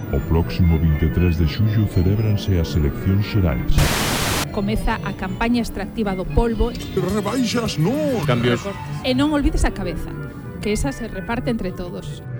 O próximo 23 de xullo celébranse as eleccións xerais. Comeza a campaña extractiva do polvo. Rebaixas, non! Cambios. E non olvides a cabeza, que esa se reparte entre todos.